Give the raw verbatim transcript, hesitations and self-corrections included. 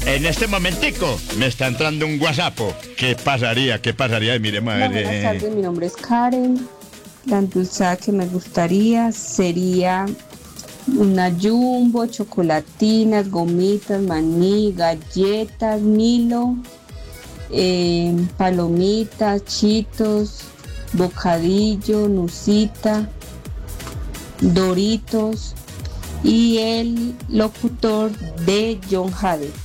En este momentico me está entrando un WhatsApp. ¿Qué pasaría? ¿Qué pasaría? Mire, Hola, madre. buenas tardes, mi nombre es Karen. La endulzada que me gustaría sería una Jumbo, chocolatinas, gomitas, maní, galletas, Milo, eh, palomitas, chitos, bocadillo, nucita, Doritos y el locutor de John Jade.